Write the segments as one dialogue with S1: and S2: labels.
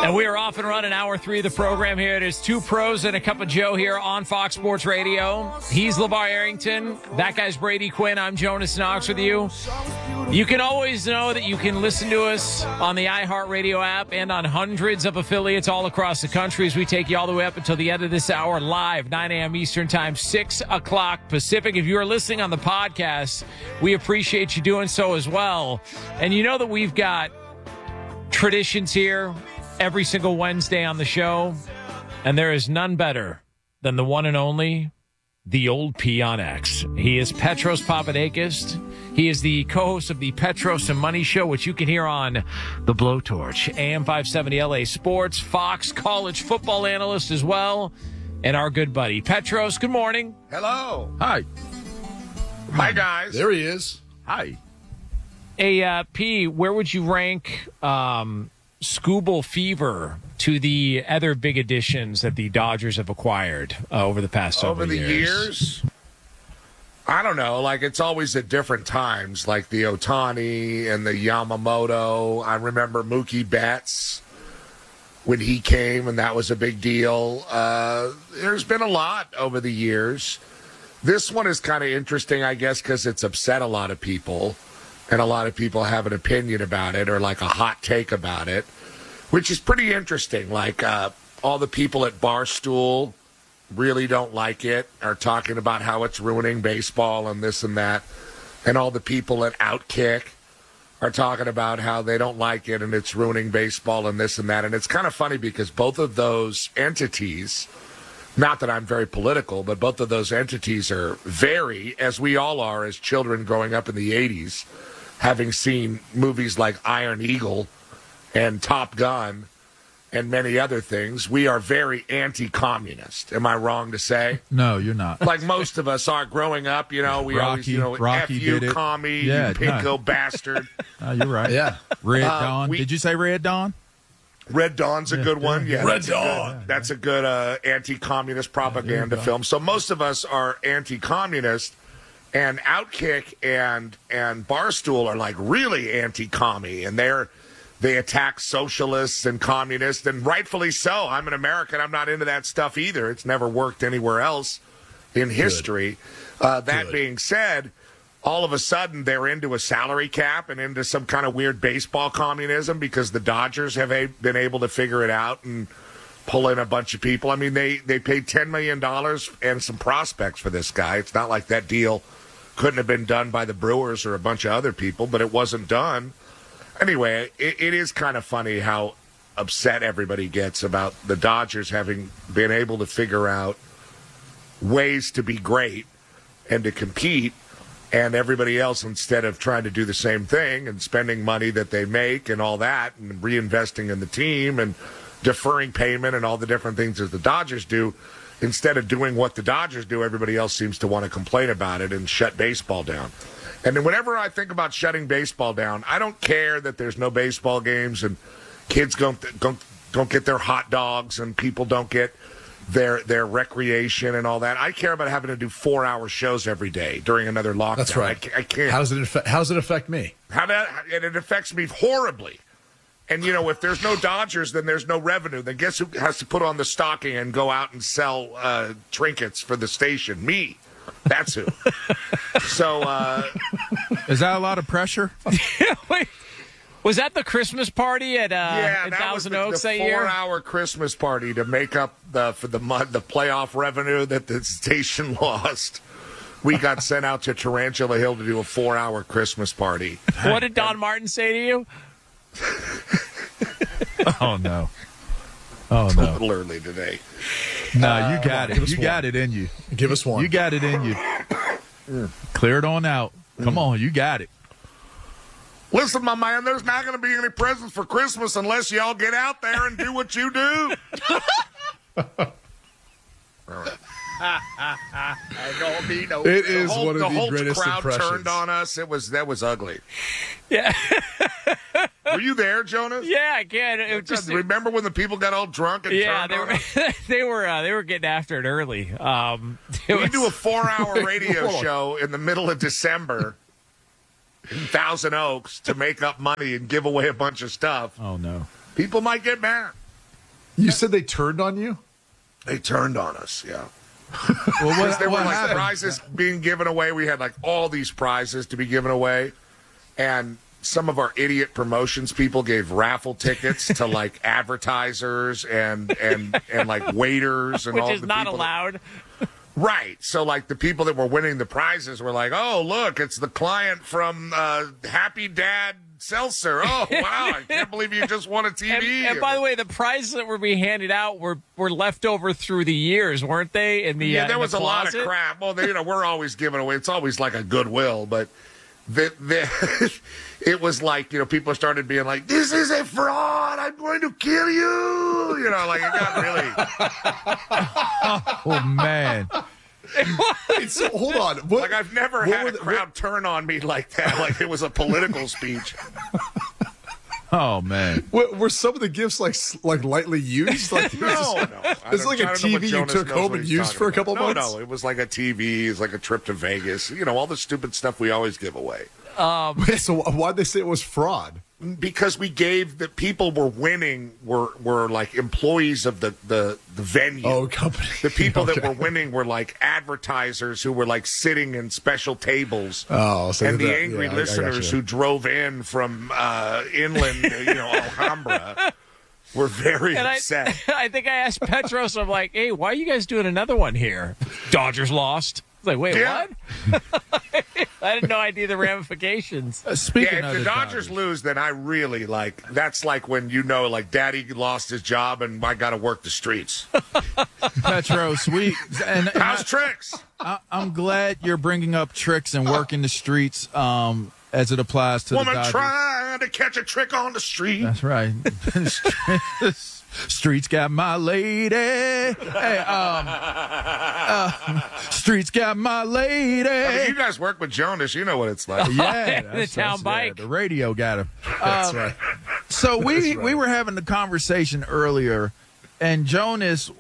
S1: And we are off and running hour 3 of the program here. It is Two Pros and a Cup of Joe here on Fox Sports Radio. He's LeVar Arrington. That guy's Brady Quinn. I'm Jonas Knox with you. You can always know that you can listen to us on the iHeartRadio app and on hundreds of affiliates all across the country as we take you all the way up until the end of this hour live, 9 a.m. Eastern Time, 6 o'clock Pacific. If you are listening on the podcast, we appreciate you doing so as well. And you know that we've got traditions here every single Wednesday on the show, and there is none better than the one and only, the old P on X. He is Petros Papadakis. He is the co-host of the Petros and Money Show, which you can hear on the Blowtorch, AM 570 LA Sports, Fox college football analyst as well, and our good buddy. Petros, good morning.
S2: Hello.
S3: Hi.
S2: Hi, guys.
S3: There he is. Hi.
S1: Hey, P, where would you rank Scooble Fever to the other big additions that the Dodgers have acquired over the past several years?
S2: Over the years? I don't know. Like, it's always at different times, like the Ohtani and the Yamamoto. I remember Mookie Betts when he came, and that was a big deal. There's been a lot over the years. This one is kind of interesting, I guess, because it's upset a lot of people. And a lot of people have an opinion about it or like a hot take about it, which is pretty interesting. Like all the people at Barstool really don't like it, are talking about how it's ruining baseball and this and that. And all the people at Outkick are talking about how they don't like it and it's ruining baseball and this and that. And it's kind of funny because both of those entities, not that I'm very political, but both of those entities are very, as we all are as children growing up in the 80s, having seen movies like Iron Eagle and Top Gun and many other things, we are very anti-communist. Am I wrong to say?
S3: No, you're not.
S2: Like most of us are growing up, we always, F you, commie, you pinko bastard.
S3: No, you're right. Yeah. Red Dawn. Did you say Red Dawn?
S2: Red Dawn's a good one. Yeah,
S3: Red Dawn.
S2: That's a good anti-communist propaganda film. So most of us are anti-communist. And Outkick and Barstool are like really anti-commie, and they attack socialists and communists, and rightfully so. I'm an American. I'm not into that stuff either. It's never worked anywhere else in history. That being said, all of a sudden they're into a salary cap and into some kind of weird baseball communism because the Dodgers have been able to figure it out and pull in a bunch of people. I mean, they paid $10 million and some prospects for this guy. It's not like that deal couldn't have been done by the Brewers or a bunch of other people, but it wasn't done. Anyway, it is kind of funny how upset everybody gets about the Dodgers having been able to figure out ways to be great and to compete, and everybody else, instead of trying to do the same thing and spending money that they make and all that and reinvesting in the team and deferring payment and all the different things that the Dodgers do, instead of doing what the Dodgers do, everybody else seems to want to complain about it and shut baseball down. And then whenever I think about shutting baseball down, I don't care that there's no baseball games and kids don't get their hot dogs and people don't get their recreation and all that. I care about having to do 4-hour shows every day during another lockdown.
S4: That's right.
S2: I can't.
S4: How does it affect me?
S2: And it affects me horribly. And, if there's no Dodgers, then there's no revenue. Then guess who has to put on the stocking and go out and sell trinkets for the station? Me. That's who. So,
S3: is that a lot of pressure?
S1: Wait, was that the Christmas party at Thousand Oaks that year?
S2: 4-hour Christmas party to make up the playoff revenue that the station lost. We got sent out to Tarantula Hill to do a 4-hour Christmas party.
S1: What did Don Martin say to you?
S3: Oh no!
S2: It's a little early today.
S3: No, you got it. You got it in you.
S4: Give us one.
S3: You got it in you. Clear it on out. Come on, you got it.
S2: Listen, my man, there's not going to be any presents for Christmas unless y'all get out there and do what you do.
S4: It is one of the greatest
S2: crowd
S4: impressions.
S2: Turned on us. That was ugly.
S1: Yeah.
S2: Were you there, Jonas?
S1: Yeah, I can.
S2: Remember when the people got all drunk and turned on us?
S1: they were getting after it early.
S2: We do a 4-hour radio show in the middle of December in Thousand Oaks to make up money and give away a bunch of stuff.
S3: Oh no.
S2: People might get mad.
S4: You said they turned on you?
S2: They turned on us, yeah.
S3: Well,
S2: There were like
S3: happened?
S2: prizes being given away. We had like all these prizes to be given away. And some of our idiot promotions people gave raffle tickets to like advertisers and like waiters and
S1: Which
S2: all
S1: is
S2: the
S1: not
S2: people
S1: allowed.
S2: Right. So, like, the people that were winning the prizes were like, oh, look, it's the client from Happy Dad Seltzer. Oh, wow, I can't believe you just won a TV.
S1: And by the way, the prizes that were being handed out were left over through the years, weren't they? In the
S2: yeah, there
S1: in
S2: was
S1: the
S2: a lot of
S1: closet?
S2: crap. Well, we're always giving away. It's always like a goodwill, but it was like, people started being like, this is a fraud. I'm going to kill you. Like it got really.
S3: Oh, man.
S4: Wait, so hold on.
S2: Like I've never had a crowd turn on me like that. Like it was a political speech.
S3: Oh, man.
S4: Were some of the gifts like lightly used? Like
S2: No.
S4: It's like a TV you took home and used for a couple months?
S2: No, it was like a TV. It's like a trip to Vegas. All the stupid stuff we always give away.
S4: So why'd they say it was fraud?
S2: Because we gave the people were winning were like employees of the venue.
S4: Oh, company.
S2: The people
S4: Okay.
S2: that were winning were like advertisers who were like sitting in special tables.
S4: Oh, so
S2: and the
S4: that-
S2: angry
S4: yeah, I
S2: listeners
S4: gotcha.
S2: who drove in from inland, Alhambra, were very
S1: And
S2: upset.
S1: I think I asked Petros, I'm like, hey, why are you guys doing another one here? Dodgers lost. I was like, wait,
S2: Yeah.
S1: what? I had no idea the ramifications.
S3: Speaking
S2: Yeah,
S3: of
S2: if the Dodgers lose, then I really that's like when like Daddy lost his job and I got to work the streets.
S3: Petros,
S2: How's tricks?
S3: I'm glad you're bringing up tricks and working the streets as it applies to
S2: Woman
S3: the Dodgers.
S2: trying to catch a trick on the street.
S3: That's right. Streets got my lady. Hey, streets got my lady.
S2: I mean, you guys work with Jonas. You know what it's like.
S3: Yeah,
S1: The town bike.
S3: the radio got him.
S4: That's right.
S3: So we
S4: right.
S3: were having the conversation earlier, and Jonas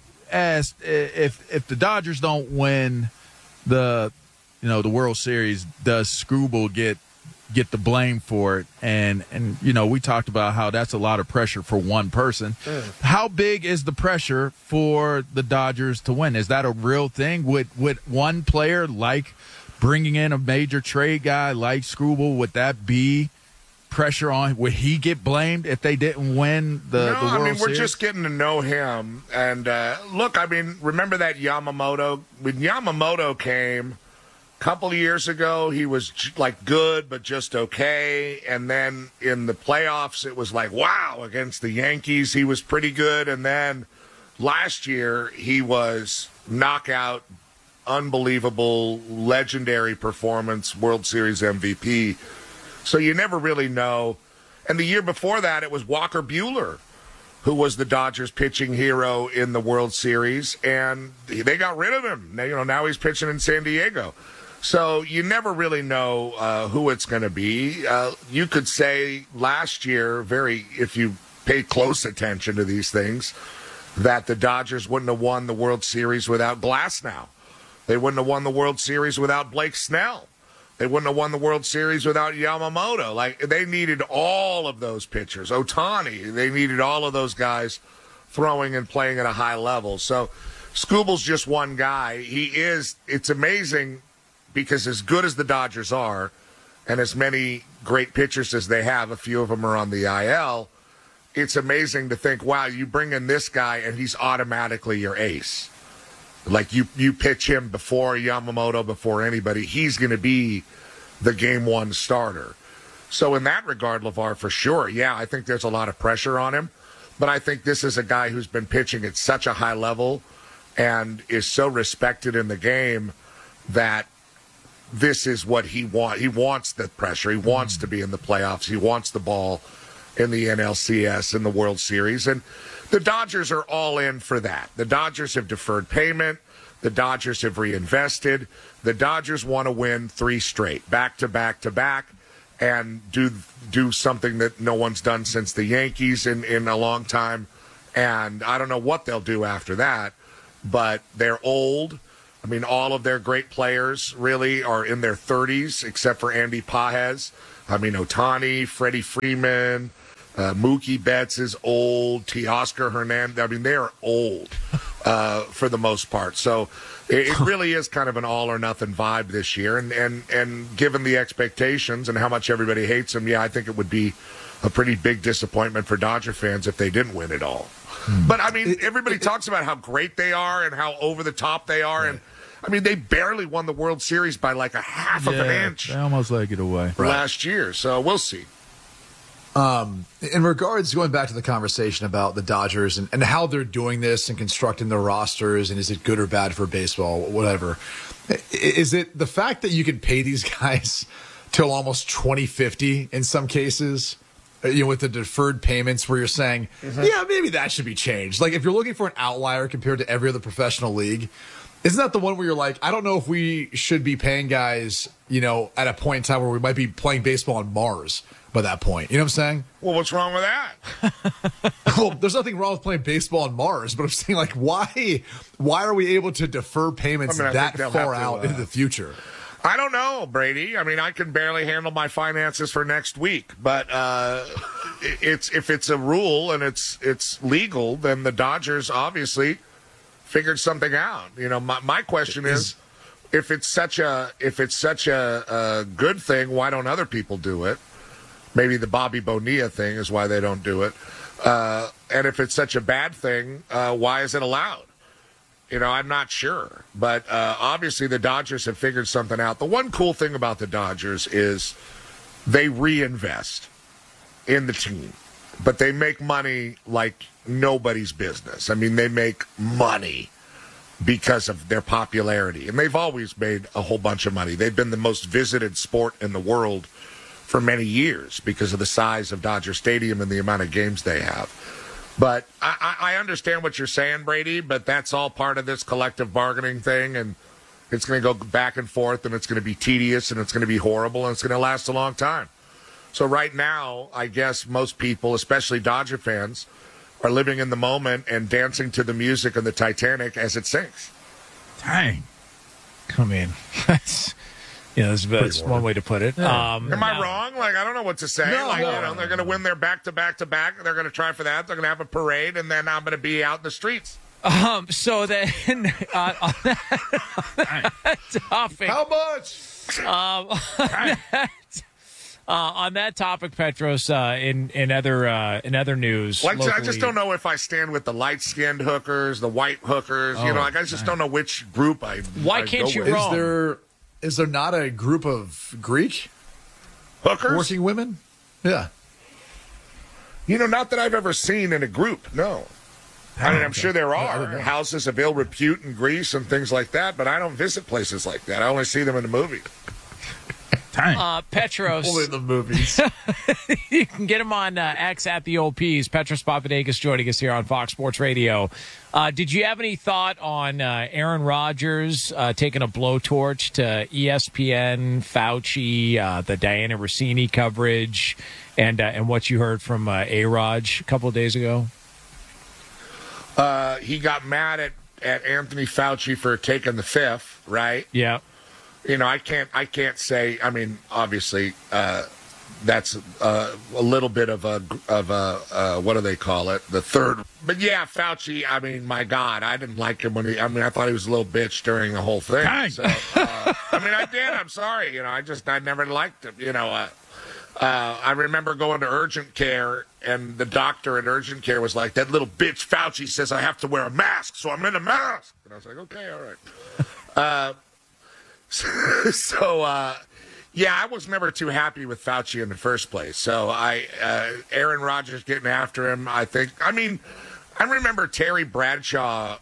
S3: asked if the Dodgers don't win the World Series, does Scooble get the blame for it? And we talked about how that's a lot of pressure for one person. How big is the pressure for the Dodgers to win? Is that a real thing? Would one player, like bringing in a major trade guy like Scooble, would that be pressure on? Would he get blamed if they didn't win the World
S2: we're
S3: Series?
S2: just getting to know him. And look, remember that Yamamoto? When Yamamoto came a couple of years ago, he was like good, but just okay. And then in the playoffs, it was like, wow, against the Yankees, he was pretty good. And then last year, he was knockout, unbelievable, legendary performance, World Series MVP. So you never really know. And the year before that, it was Walker Buehler, who was the Dodgers pitching hero in the World Series, and they got rid of him. Now he's pitching in San Diego. So you never really know who it's going to be. You could say last year, if you pay close attention to these things, that the Dodgers wouldn't have won the World Series without Glasnow. They wouldn't have won the World Series without Blake Snell. They wouldn't have won the World Series without Yamamoto. Like, they needed all of those pitchers. Ohtani, they needed all of those guys throwing and playing at a high level. So Scooble's just one guy. It's amazing because as good as the Dodgers are and as many great pitchers as they have, a few of them are on the IL, it's amazing to think, wow, you bring in this guy and he's automatically your ace. Like, you pitch him before Yamamoto, before anybody, he's going to be the game one starter. So in that regard, LeVar, for sure, yeah, I think there's a lot of pressure on him. But I think this is a guy who's been pitching at such a high level and is so respected in the game that this is what he wants. He wants the pressure. He wants to be in the playoffs. He wants the ball in the NLCS, in the World Series. And the Dodgers are all in for that. The Dodgers have deferred payment. The Dodgers have reinvested. The Dodgers want to win 3 straight, back to back to back, and do something that no one's done since the Yankees in a long time. And I don't know what they'll do after that, but they're old. I mean, all of their great players really are in their 30s, except for Andy Pages. I mean, Ohtani, Freddie Freeman, Mookie Betts is old. Teoscar Hernandez. I mean, they are old for the most part. So it really is kind of an all or nothing vibe this year. And given the expectations and how much everybody hates them, yeah, I think it would be a pretty big disappointment for Dodger fans if they didn't win it all. But, I mean, everybody talks about how great they are and how over the top they are. And, I mean, they barely won the World Series by like a half of an inch.
S3: They almost let it away
S2: last year. So we'll see.
S5: In regards, going back to the conversation about the Dodgers and how they're doing this and constructing their rosters, and is it good or bad for baseball, whatever, is it the fact that you can pay these guys till almost 2050 in some cases, with the deferred payments where you're saying, yeah, maybe that should be changed? Like, if you're looking for an outlier compared to every other professional league, isn't that the one where you're like, I don't know if we should be paying guys, at a point in time where we might be playing baseball on Mars by that point? You know what I'm saying?
S2: Well, what's wrong with that?
S5: Well, there's nothing wrong with playing baseball on Mars, but I'm saying, like, why are we able to defer payments that far out into the future?
S2: I don't know, Brady. I mean, I can barely handle my finances for next week, but if it's a rule and it's legal, then the Dodgers obviously figured something out. My question is, if it's such a good thing, why don't other people do it? Maybe the Bobby Bonilla thing is why they don't do it. And if it's such a bad thing, why is it allowed? I'm not sure. But obviously the Dodgers have figured something out. The one cool thing about the Dodgers is they reinvest in the team. But they make money like nobody's business. I mean, they make money because of their popularity. And they've always made a whole bunch of money. They've been the most visited sport in the world for many years because of the size of Dodger Stadium and the amount of games they have. But I understand what you're saying, Brady, but that's all part of this collective bargaining thing, and it's going to go back and forth, and it's going to be tedious, and it's going to be horrible, and it's going to last a long time. So right now, I guess most people, especially Dodger fans, are living in the moment and dancing to the music of the Titanic as it sinks.
S3: Dang.
S1: I mean, that's one way to put it.
S3: Yeah.
S2: Am I wrong? Like, I don't know what to say. They're going to win their back-to-back-to-back. They're going to try for that. They're going to have a parade, and then I'm going to be out in the streets.
S1: So then, on that topic.
S2: How much?
S1: On that topic, Petros, in other news,
S2: like,
S1: locally,
S2: I just don't know if I stand with the light-skinned hookers, the white hookers. I just don't know which group
S1: Why can't you roam?
S5: Is there not a group of Greek
S2: hookers
S5: working women? Yeah.
S2: Not that I've ever seen in a group. No. I mean, I'm sure there are houses of ill repute in Greece and things like that, but I don't visit places like that. I only see them in the movie.
S1: Petros.
S5: Only in the movies.
S1: You can get him on X at the Old Peas. Petros Papadakis joining us here on Fox Sports Radio. Did you have any thought on Aaron Rodgers taking a blowtorch to ESPN, Fauci, the Diana Rossini coverage, and what you heard from A-Raj a couple of days ago?
S2: He got mad at Anthony Fauci for taking the fifth, right?
S1: Yeah.
S2: I can't say. I mean, obviously, that's a little bit of a what do they call it? The third. But yeah, Fauci. I mean, my God, I didn't like him when I thought he was a little bitch during the whole thing. So, I did. I'm sorry. I never liked him. I remember going to urgent care, and the doctor at urgent care was like, "That little bitch Fauci says I have to wear a mask, so I'm in a mask." And I was like, "Okay, all right." Yeah, I was never too happy with Fauci in the first place. So Aaron Rodgers getting after him, I remember Terry Bradshaw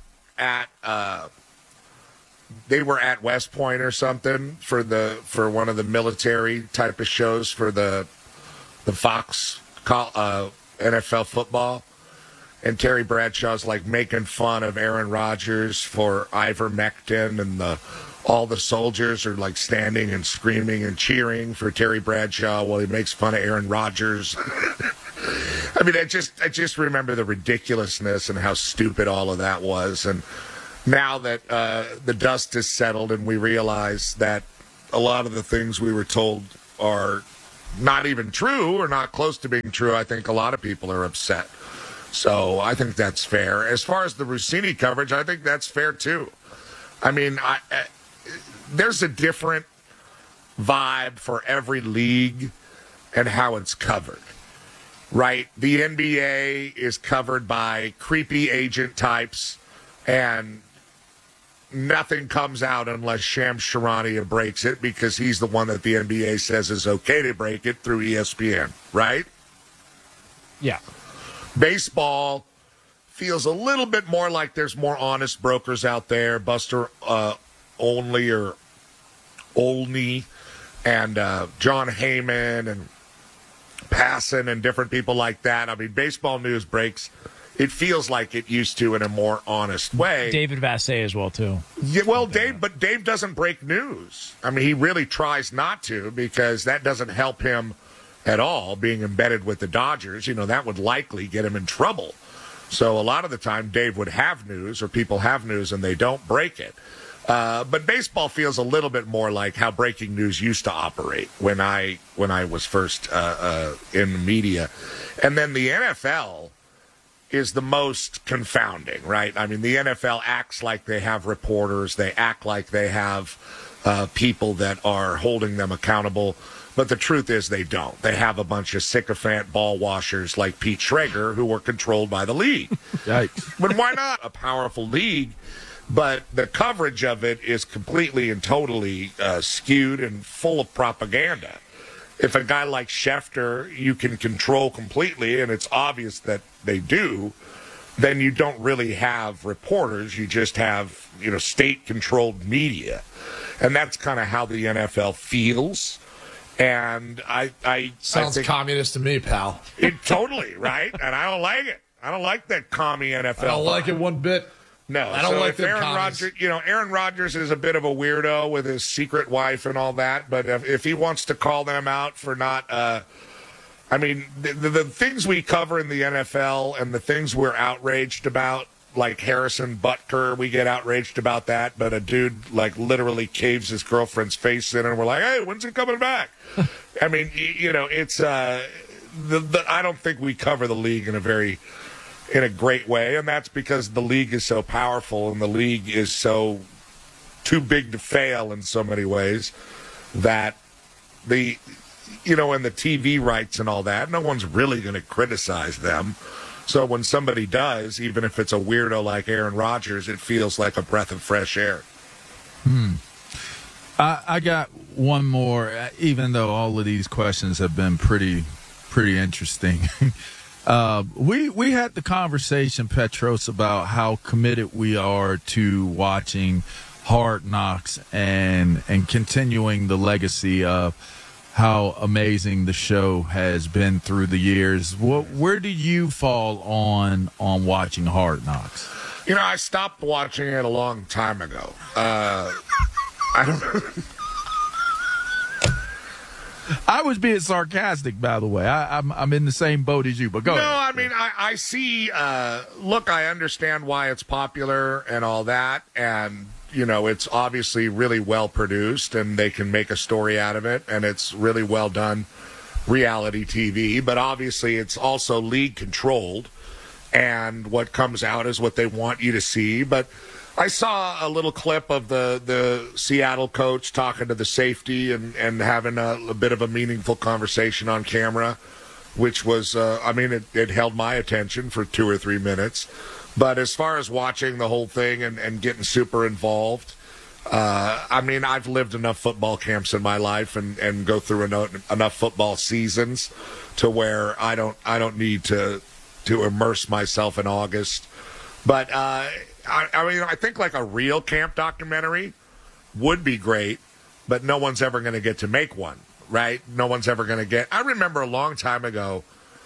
S2: they were at West Point or something for one of the military type of shows for the Fox NFL football. And Terry Bradshaw's like making fun of Aaron Rodgers for ivermectin, and all the soldiers are like standing and screaming and cheering for Terry Bradshaw while he makes fun of Aaron Rodgers. I mean, I just remember the ridiculousness and how stupid all of that was. And now that the dust has settled and we realize that a lot of the things we were told are not even true or not close to being true, I think a lot of people are upset. So I think that's fair. As far as the Rossini coverage, I think that's fair too. I mean, there's a different vibe for every league and how it's covered, right? The NBA is covered by creepy agent types, and nothing comes out unless Shams Charania breaks it because he's the one that the NBA says is okay to break it through ESPN, right?
S1: Yeah.
S2: Baseball feels a little bit more like there's more honest brokers out there. Buster Olney and John Heyman and Passan and different people like that. I mean, baseball news breaks. It feels like it used to in a more honest way.
S1: David Vassay as well, too.
S2: Yeah, well, Dave doesn't break news. I mean, he really tries not to because that doesn't help him at all, being embedded with the Dodgers. You know, that would likely get him in trouble. So a lot of the time, Dave would have news or people have news and they don't break it. But baseball feels a little bit more like how breaking news used to operate when I was first in the media. And then the NFL is the most confounding, right? I mean, the NFL acts like they have reporters. They act like they have people that are holding them accountable. But the truth is they don't. They have a bunch of sycophant ball washers like Pete Schrager who were controlled by the league.
S3: Yikes.
S2: But why not? A powerful league, but the coverage of it is completely and totally skewed and full of propaganda. If a guy like Schefter you can control completely, and it's obvious that they do, then you don't really have reporters. You just have, state-controlled media. And that's kind of how the NFL feels. And I
S5: sounds
S2: think
S5: communist to me, pal.
S2: It totally, right? And I don't like it. I don't like that commie NFL.
S5: I don't like it one bit.
S2: No,
S5: I don't like
S2: Aaron Rodgers. Aaron Rodgers is a bit of a weirdo with his secret wife and all that. But if he wants to call them out for not, the things we cover in the NFL and the things we're outraged about, like Harrison Butker, we get outraged about that. But a dude literally caves his girlfriend's face in, and we're like, hey, when's it coming back? I mean, it's I don't think we cover the league in a great way, and that's because the league is so powerful and the league is so too big to fail in so many ways that and the TV rights and all that, no one's really going to criticize them. So when somebody does, even if it's a weirdo like Aaron Rodgers, it feels like a breath of fresh air.
S3: I got one more, even though all of these questions have been pretty interesting. We had the conversation, Petros, about how committed we are to watching Hard Knocks and continuing the legacy of how amazing the show has been through the years. Where do you fall on watching Hard Knocks?
S2: I stopped watching it a long time ago. I don't know.
S3: I was being sarcastic, by the way. I'm in the same boat as you, but go ahead.
S2: I mean, I see, look, I understand why it's popular and all that, and, it's obviously really well produced, and they can make a story out of it, and it's really well done reality TV, but obviously it's also league controlled, and what comes out is what they want you to see. But I saw a little clip of the Seattle coach talking to the safety and having a bit of a meaningful conversation on camera, which was, it held my attention for 2 or 3 minutes. But as far as watching the whole thing and getting super involved, I've lived enough football camps in my life and go through enough football seasons to where I don't need to immerse myself in August. But I think like a real camp documentary would be great, but no one's ever going to get to make one, right? No one's ever going to get. I remember a long time ago,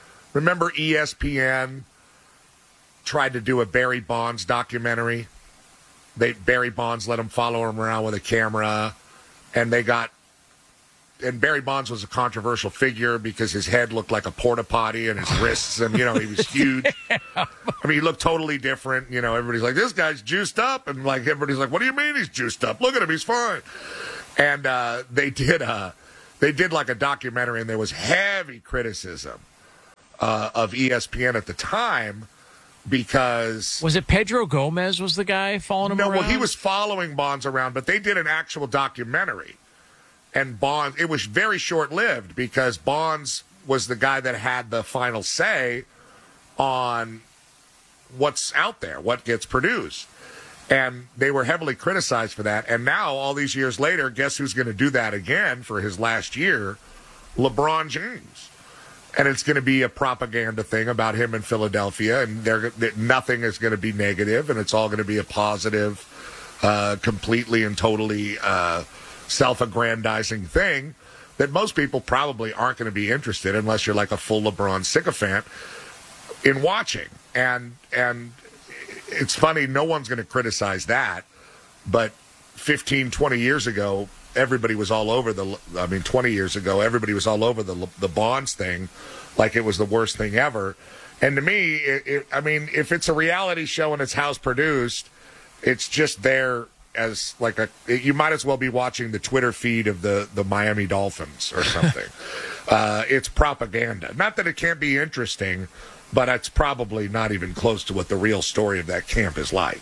S2: ESPN tried to do a Barry Bonds documentary. Barry Bonds let him follow him around with a camera, and Barry Bonds was a controversial figure because his head looked like a porta potty and his wrists, and, he was huge. He looked totally different. Everybody's like, this guy's juiced up. And, everybody's like, what do you mean he's juiced up? Look at him. He's fine. And they did they did like a documentary, and there was heavy criticism of ESPN at the time because...
S1: Was it Pedro Gomez was the guy following him around?
S2: No, well, he was following Bonds around, but they did an actual documentary. And Bonds, it was very short-lived because Bonds was the guy that had the final say on what's out there, what gets produced. And they were heavily criticized for that. And now, all these years later, guess who's going to do that again for his last year? LeBron James. And it's going to be a propaganda thing about him in Philadelphia, and nothing is going to be negative, and it's all going to be a positive, completely and totally self-aggrandizing thing that most people probably aren't going to be interested unless you're like a full LeBron sycophant in watching. And it's funny, no one's going to criticize that, but 15, 20 years ago, everybody was all over 20 years ago, everybody was all over the Bonds thing like it was the worst thing ever. And to me, if it's a reality show and it's house produced, it's just there as like you might as well be watching the Twitter feed of the Miami Dolphins or something. It's propaganda. Not that it can't be interesting, but it's probably not even close to what the real story of that camp is like.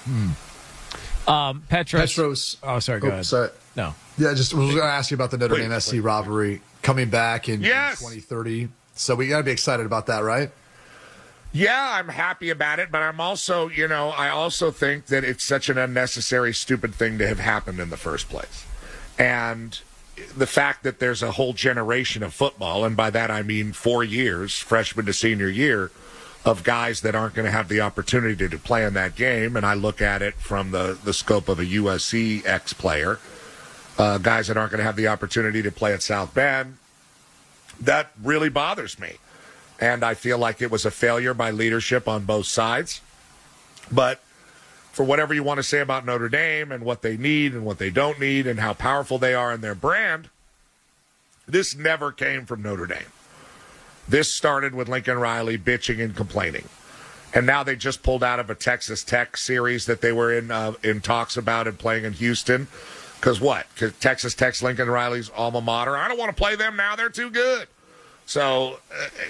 S1: Petros. Oh, sorry. Go ahead.
S5: Sorry.
S1: No.
S5: Yeah, just was going to ask you about the Notre Dame SC rivalry coming back in 2030. So we got to be excited about that, right?
S2: Yeah, I'm happy about it, but I'm also, I also think that it's such an unnecessary, stupid thing to have happened in the first place. And the fact that there's a whole generation of football, and by that I mean 4 years, freshman to senior year, of guys that aren't going to have the opportunity to play in that game, and I look at it from the scope of a USC ex-player, guys that aren't going to have the opportunity to play at South Bend, that really bothers me. And I feel like it was a failure by leadership on both sides. But for whatever you want to say about Notre Dame and what they need and what they don't need and how powerful they are in their brand, this never came from Notre Dame. This started with Lincoln Riley bitching and complaining. And now they just pulled out of a Texas Tech series that they were in talks about and playing in Houston. Because what? Because Texas Tech's Lincoln Riley's alma mater. I don't want to play them now. They're too good. So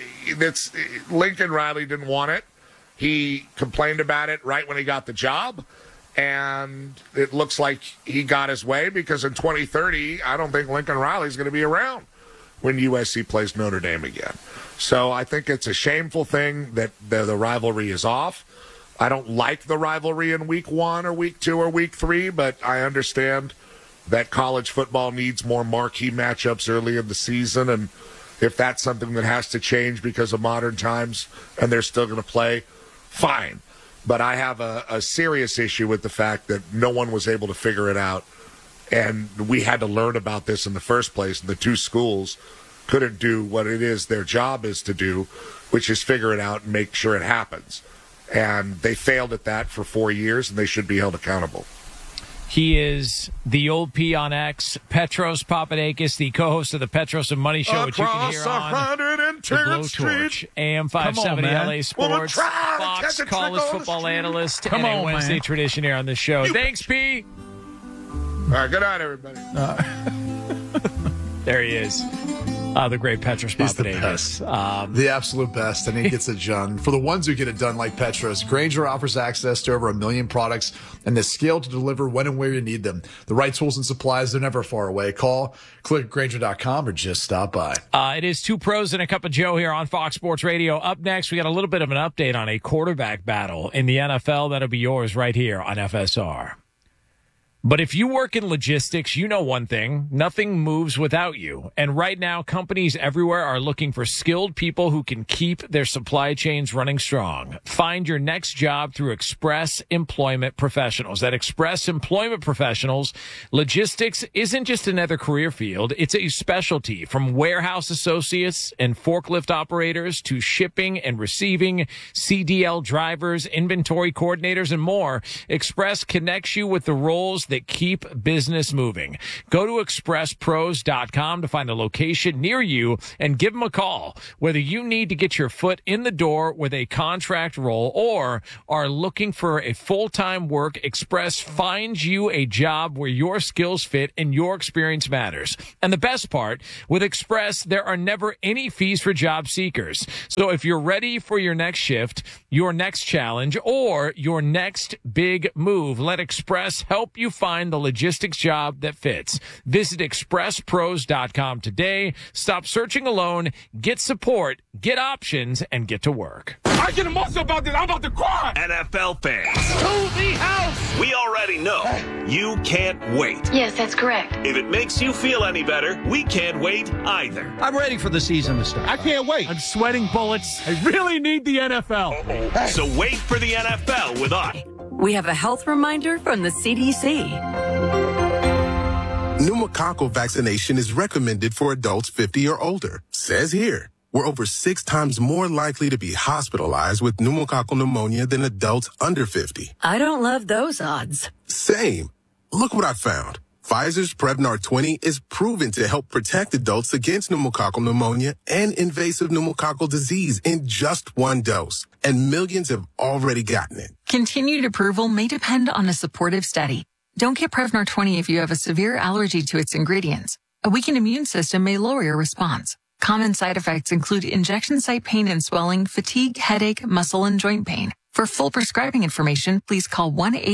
S2: Lincoln Riley didn't want it. He complained about it right when he got the job. And it looks like he got his way because in 2030, I don't think Lincoln Riley's going to be around when USC plays Notre Dame again. So I think it's a shameful thing that the rivalry is off. I don't like the rivalry in week 1 or week 2 or week 3, but I understand that college football needs more marquee matchups early in the season. And if that's something that has to change because of modern times and they're still going to play, fine. But I have a serious issue with the fact that no one was able to figure it out. And we had to learn about this in the first place. And the two schools couldn't do what it is their job is to do, which is figure it out and make sure it happens. And they failed at that for 4 years, and they should be held accountable.
S1: He is the old P on X, Petros Papadakis, the co-host of the Petros and Money Show, which you can hear on the Blowtorch, AM 570 LA Sports, Fox college football analyst, and a Wednesday tradition here on the show. Thanks, P.
S2: All right, good night, everybody.
S1: There he is. The great Petros Papadakis.
S5: The absolute best, and he gets it done. For the ones who get it done like Petros, Grainger offers access to over 1 million products and the scale to deliver when and where you need them. The right tools and supplies, they're never far away. Click Grainger.com or just stop by.
S1: It is Two Pros and a Cup of Joe here on Fox Sports Radio. Up next, we got a little bit of an update on a quarterback battle in the NFL. That'll be yours right here on FSR. But if you work in logistics, you know one thing, nothing moves without you. And right now, companies everywhere are looking for skilled people who can keep their supply chains running strong. Find your next job through Express Employment Professionals. At Express Employment Professionals, logistics isn't just another career field. It's a specialty, from warehouse associates and forklift operators to shipping and receiving, CDL drivers, inventory coordinators, and more. Express connects you with the roles that keep business moving. Go to expresspros.com to find a location near you and give them a call. Whether you need to get your foot in the door with a contract role or are looking for a full-time work, Express finds you a job where your skills fit and your experience matters. And the best part, with Express, there are never any fees for job seekers. So if you're ready for your next shift, your next challenge, or your next big move, let Express help you find the logistics job that fits. Visit expresspros.com today. Stop searching alone, get support, get options, and get to work.
S6: I get emotional about this. I'm about to cry.
S7: NFL fans,
S6: to the house.
S7: We already know you can't wait.
S8: Yes, that's correct.
S7: If it makes you feel any better, we can't wait either.
S9: I'm ready for the season to start.
S6: I can't wait.
S10: I'm sweating bullets. I really need the NFL.
S7: So wait for the NFL with us.
S11: We have a health reminder from the CDC.
S12: Pneumococcal vaccination is recommended for adults 50 or older. Says here, we're over 6 times more likely to be hospitalized with pneumococcal pneumonia than adults under 50.
S11: I don't love those odds.
S12: Same. Look what I found. Pfizer's Prevnar 20 is proven to help protect adults against pneumococcal pneumonia and invasive pneumococcal disease in just 1 dose. And millions have already gotten it.
S13: Continued approval may depend on a supportive study. Don't get Prevnar 20 if you have a severe allergy to its ingredients. A weakened immune system may lower your response. Common side effects include injection site pain and swelling, fatigue, headache, muscle, and joint pain. For full prescribing information, please call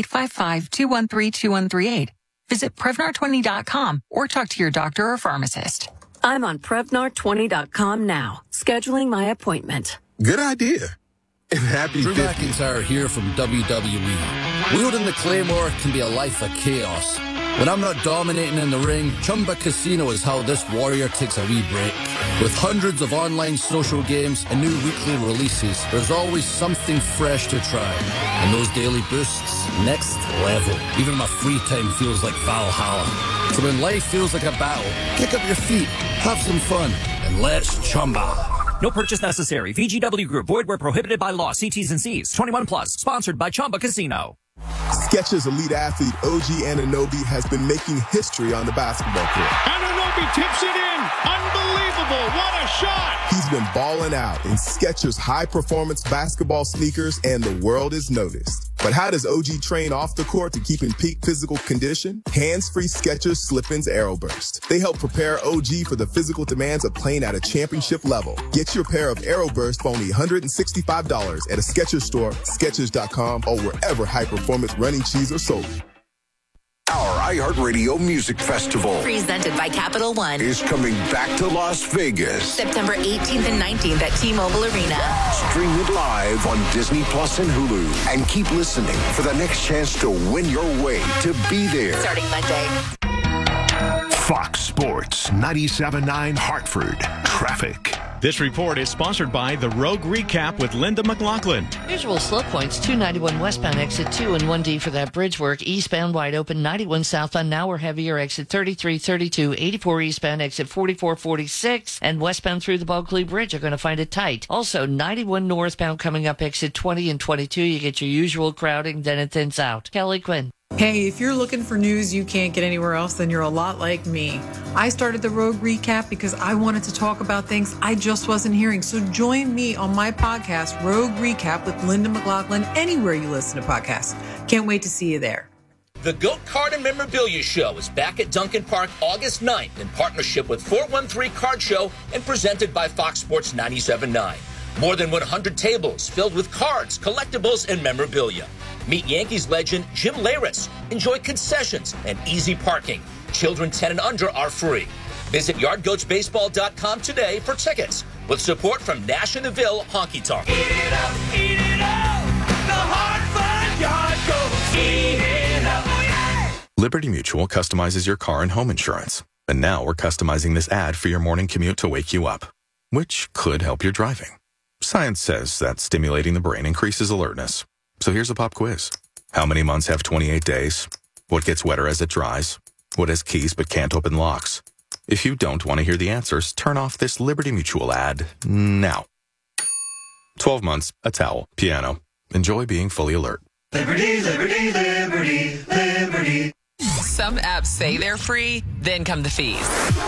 S13: 1-855-213-2138. Visit Prevnar20.com or talk to your doctor or pharmacist.
S11: I'm on Prevnar20.com now, scheduling my appointment.
S12: Good idea. And happy
S14: Drew McIntyre here from WWE. Wielding the Claymore can be a life of chaos. When I'm not dominating in the ring, Chumba Casino is how this warrior takes a wee break. With hundreds of online social games and new weekly releases, there's always something fresh to try. And those daily boosts, next level. Even my free time feels like Valhalla. So when life feels like a battle, kick up your feet, have some fun, and let's Chumba.
S15: No purchase necessary. VGW Group. Void where prohibited by law. See T's and C's. 21 plus. Sponsored by Chumba Casino.
S16: Skechers elite athlete OG Anunoby has been making history on the basketball court.
S6: Anunoby tips it in. Unbelievable. What a shot.
S16: He's been balling out in Skechers high-performance basketball sneakers, and the world is noticed. But how does OG train off the court to keep in peak physical condition? Hands-free Skechers Slip-ins Aeroburst. They help prepare OG for the physical demands of playing at a championship level. Get your pair of Aeroburst for only $165 at a Skechers store, Skechers.com, or wherever high-performance running shoes are sold.
S17: Our iHeartRadio Music Festival,
S18: presented by Capital One,
S17: is coming back to Las Vegas.
S18: September 18th and 19th at T-Mobile Arena.
S17: Stream it live on Disney Plus and Hulu. And keep listening for the next chance to win your way to be there.
S18: Starting Monday.
S17: Fox Sports 97.9 Hartford. Traffic.
S19: This report is sponsored by The Rogue Recap with Linda McLaughlin.
S20: Usual slow points, 291 westbound, exit 2 and 1D for that bridge work. Eastbound wide open, 91 southbound, now we're heavier, exit 33, 32, 84 eastbound, exit 44, 46, and westbound through the Bulkley Bridge are going to find it tight. Also, 91 northbound coming up, exit 20 and 22. You get your usual crowding, then it thins out. Kelly Quinn.
S21: Hey, if you're looking for news you can't get anywhere else, then you're a lot like me. I started the Rogue Recap because I wanted to talk about things I just wasn't hearing. So join me on my podcast, Rogue Recap with Linda McLaughlin, anywhere you listen to podcasts. Can't wait to see you there.
S22: The Goat Card and Memorabilia Show is back at Duncan Park August 9th in partnership with 413 Card Show and presented by Fox Sports 97.9. More than 100 tables filled with cards, collectibles, and memorabilia. Meet Yankees legend Jim Leyritz. Enjoy concessions and easy parking. Children 10 and under are free. Visit yardgoatsbaseball.com today for tickets. With support from Nash and Neville Honky Tonk.
S6: Eat it up, eat it up. The Hartford Yard Goats. Eat it up. Oh, yeah.
S23: Liberty Mutual customizes your car and home insurance. And now we're customizing this ad for your morning commute to wake you up, which could help your driving. Science says that stimulating the brain increases alertness. So here's a pop quiz. How many months have 28 days? What gets wetter as it dries? What has keys but can't open locks? If you don't want to hear the answers, turn off this Liberty Mutual ad now. 12 months, a towel, piano. Enjoy being fully alert.
S6: Liberty, liberty, liberty, liberty.
S4: Some apps say they're free, then come the fees.